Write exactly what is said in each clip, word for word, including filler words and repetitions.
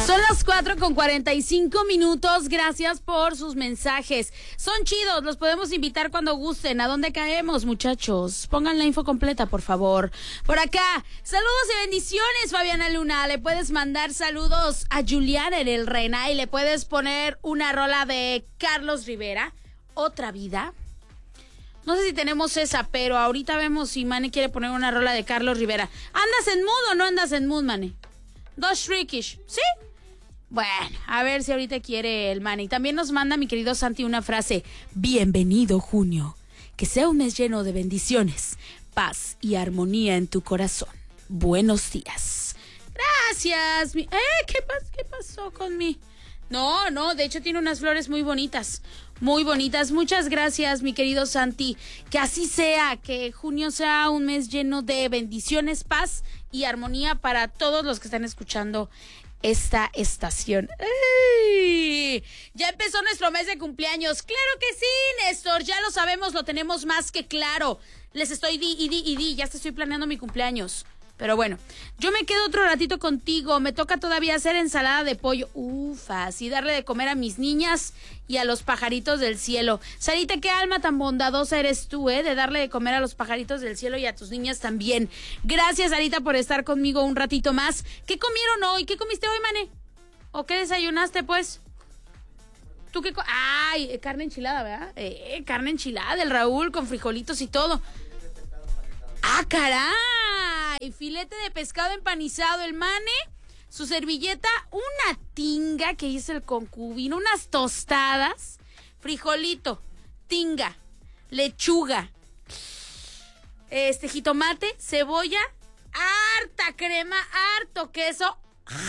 Son las cuatro con cuarenta y cinco minutos. Gracias por sus mensajes. Son chidos, los podemos invitar cuando gusten. ¿A dónde caemos, muchachos? Pongan la info completa, por favor. Por acá, saludos y bendiciones, Fabiana Luna. Le puedes mandar saludos a Juliana en el Rena y le puedes poner una rola de Carlos Rivera, Otra Vida. No sé si tenemos esa, pero ahorita vemos si Mane quiere poner una rola de Carlos Rivera. ¿Andas en mood o no andas en mood, Mane? Dos Shrikish, ¿sí? Bueno, a ver si ahorita quiere el Mane. Y también nos manda mi querido Santi una frase. Bienvenido, junio. Que sea un mes lleno de bendiciones, paz y armonía en tu corazón. Buenos días. Gracias. Mi... ¿Eh? ¿Qué, pas- ¿Qué pasó con mi...? No, no, de hecho tiene unas flores muy bonitas. Muy bonitas. Muchas gracias, mi querido Santi. Que así sea, que junio sea un mes lleno de bendiciones, paz y armonía para todos los que están escuchando esta estación. ¡Ay! Ya empezó nuestro mes de cumpleaños. Claro que sí, Néstor, ya lo sabemos, lo tenemos más que claro. Les estoy di y di y di, ya te estoy planeando mi cumpleaños. Pero bueno, yo me quedo otro ratito contigo. Me toca todavía hacer ensalada de pollo. Ufas, y darle de comer a mis niñas y a los pajaritos del cielo. Sarita, qué alma tan bondadosa eres tú, ¿eh? De darle de comer a los pajaritos del cielo y a tus niñas también. Gracias, Sarita, por estar conmigo un ratito más. ¿Qué comieron hoy? ¿Qué comiste hoy, Mane? ¿O qué desayunaste, pues? ¿Tú qué co- Ay, carne enchilada, ¿verdad? Eh, carne enchilada del Raúl con frijolitos y todo. ¡Ah, caray! Filete de pescado empanizado, el Mane, su servilleta, una tinga que hizo el concubino, unas tostadas, frijolito, tinga, lechuga, este jitomate, cebolla, harta crema, harto queso.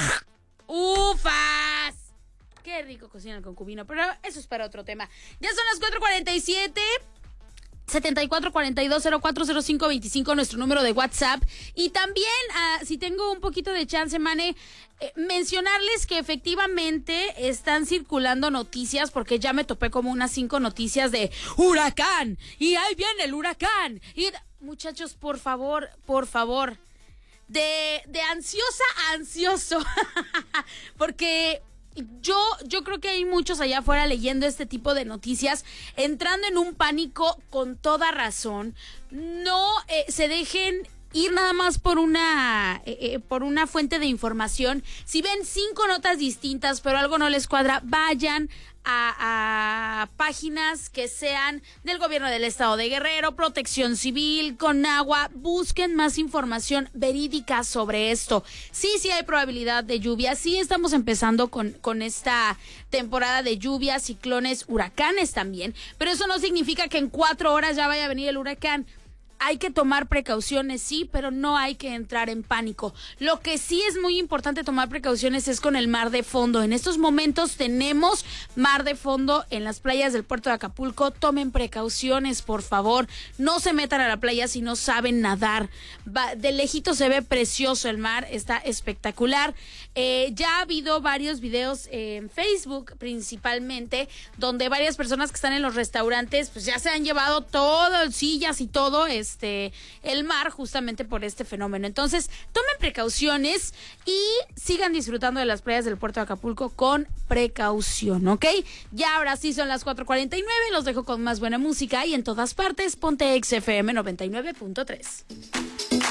¡Ufas! Qué rico cocina el concubino, pero eso es para otro tema. Ya son las cuatro cuarenta y siete. setenta y cuatro cuarenta y dos cero cuatro cero cinco veinticinco, nuestro número de WhatsApp. Y también, uh, si tengo un poquito de chance, Mane, eh, mencionarles que efectivamente están circulando noticias, porque ya me topé como unas cinco noticias de huracán, y ahí viene el huracán. Y muchachos, por favor, por favor, de, de ansiosa a ansioso, porque... Yo, yo creo que hay muchos allá afuera leyendo este tipo de noticias, entrando en un pánico con toda razón. No eh, se dejen ir nada más por una eh, eh, por una fuente de información. Si ven cinco notas distintas, pero algo no les cuadra, vayan a, a páginas que sean del gobierno del estado de Guerrero, Protección Civil, Conagua. Busquen más información verídica sobre esto. Sí, sí hay probabilidad de lluvia. Sí estamos empezando con, con esta temporada de lluvias, ciclones, huracanes también. Pero eso no significa que en cuatro horas ya vaya a venir el huracán. Hay que tomar precauciones, sí, pero no hay que entrar en pánico. Lo que sí es muy importante tomar precauciones es con el mar de fondo. En estos momentos tenemos mar de fondo en las playas del puerto de Acapulco. Tomen precauciones, por favor. No se metan a la playa si no saben nadar. Va, de lejito se ve precioso el mar, está espectacular. Eh, ya ha habido varios videos en Facebook principalmente, donde varias personas que están en los restaurantes pues ya se han llevado todo, sillas y todo, es Este, el mar, justamente por este fenómeno. Entonces, tomen precauciones y sigan disfrutando de las playas del puerto de Acapulco con precaución, ¿ok? Ya ahora sí son las cuatro cuarenta y nueve, los dejo con más buena música y en todas partes, ponte X F M noventa y nueve punto tres.